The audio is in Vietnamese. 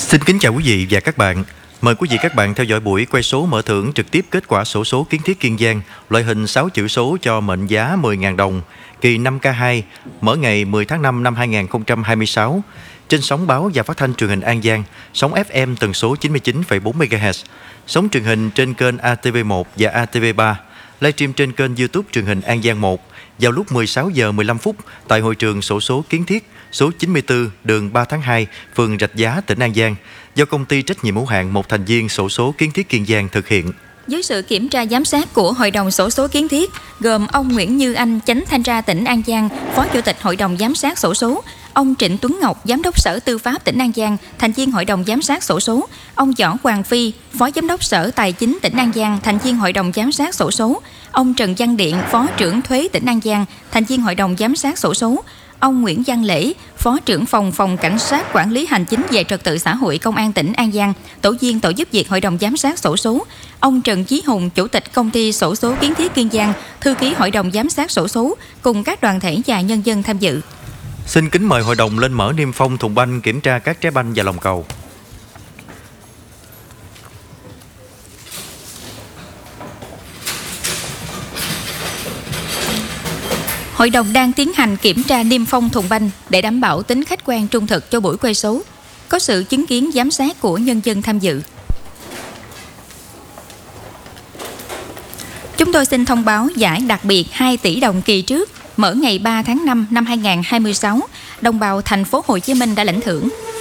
Xin kính chào quý vị và các bạn. Mời quý vị các bạn theo dõi buổi quay số mở thưởng trực tiếp kết quả xổ số kiến thiết Kiên Giang, loại hình 6 chữ số cho mệnh giá 10.000 đồng, kỳ 5K2, mở ngày 10 tháng 5 năm 2026, trên sóng báo và phát thanh truyền hình An Giang, sóng FM tần số 99,4 MHz, sóng truyền hình trên kênh ATV1 và ATV3, livestream trên kênh YouTube truyền hình An Giang 1 vào lúc 16 giờ 15 phút tại hội trường xổ số kiến thiết số 94 đường 3 tháng 2, phường Rạch Giá, tỉnh An Giang, do công ty trách nhiệm hữu hạn một thành viên xổ số kiến thiết Kiên Giang thực hiện. Dưới sự kiểm tra giám sát của Hội đồng xổ số kiến thiết, gồm ông Nguyễn Như Anh, Chánh Thanh tra tỉnh An Giang, Phó Chủ tịch Hội đồng giám sát xổ số, ông Trịnh Tuấn Ngọc, Giám đốc Sở Tư pháp tỉnh An Giang, thành viên Hội đồng giám sát xổ số, ông Võ Hoàng Phi, Phó Giám đốc Sở Tài chính tỉnh An Giang, thành viên Hội đồng giám sát xổ số, ông Trần Văn Điện, Phó trưởng Thuế tỉnh An Giang, thành viên Hội đồng giám sát xổ số, ông Nguyễn Văn Lễ, Phó trưởng phòng Cảnh sát Quản lý Hành chính về Trật tự xã hội Công an tỉnh An Giang, tổ viên tổ giúp việc Hội đồng giám sát xổ số, ông Trần Chí Hùng, Chủ tịch Công ty xổ số kiến thiết Kiên Giang, thư ký Hội đồng giám sát xổ số, cùng các đoàn thể và nhân dân tham dự. Xin kính mời hội đồng lên mở niêm phong thùng banh, kiểm tra các trái banh và lòng cầu. Hội đồng đang tiến hành kiểm tra niêm phong thùng banh để đảm bảo tính khách quan trung thực cho buổi quay số, có sự chứng kiến giám sát của nhân dân tham dự. Chúng tôi xin thông báo giải đặc biệt 2 tỷ đồng kỳ trước, mở ngày 3 tháng 5 năm 2026, đồng bào thành phố Hồ Chí Minh đã lãnh thưởng.